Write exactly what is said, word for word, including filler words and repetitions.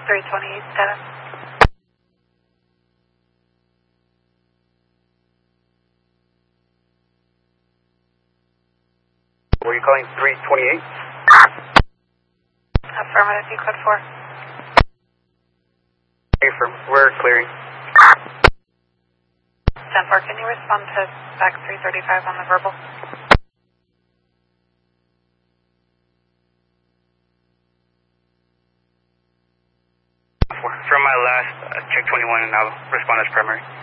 three twenty-eight status. Were you calling three twenty-eight? Affirmative, you code four. Affirm, we're clearing. ten four, can you respond to back three thirty-five on the verbal? From my last uh, check twenty-one, and I'll respond as primary.